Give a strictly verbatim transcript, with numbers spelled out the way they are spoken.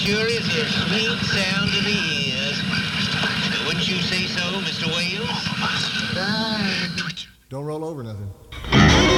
sure is a sweet sound to the ears. Wouldn't you say so, Mister Wales? Don't roll over nothing.